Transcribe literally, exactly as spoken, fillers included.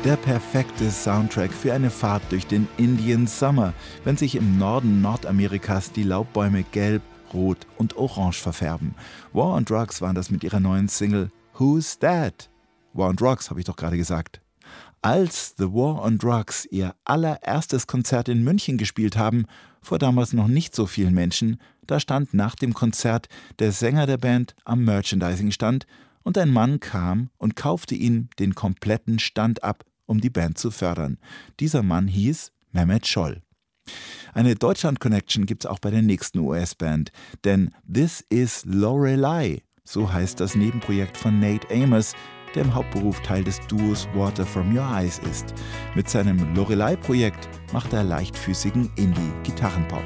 Der perfekte Soundtrack für eine Fahrt durch den Indian Summer, wenn sich im Norden Nordamerikas die Laubbäume gelb, rot und orange verfärben. War on Drugs waren das mit ihrer neuen Single Who's That? War on Drugs, habe ich doch gerade gesagt. Als The War on Drugs ihr allererstes Konzert in München gespielt haben, vor damals noch nicht so vielen Menschen, da stand nach dem Konzert der Sänger der Band am Merchandising-Stand und ein Mann kam und kaufte ihm den kompletten Stand ab, um die Band zu fördern. Dieser Mann hieß Mehmet Scholl. Eine Deutschland-Connection gibt's auch bei der nächsten U S-Band, denn This is Lorelei, so heißt das Nebenprojekt von Nate Amos, der im Hauptberuf Teil des Duos Water From Your Eyes ist. Mit seinem Lorelei-Projekt macht er leichtfüßigen Indie-Gitarrenpop.